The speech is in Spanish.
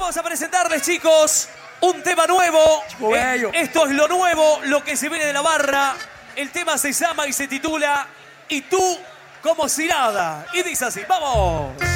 Vamos a presentarles, chicos, un tema nuevo. Esto es lo nuevo, lo que se viene de la barra. El tema se llama y se titula Y tú como si nada. Y dice así, ¡vamos!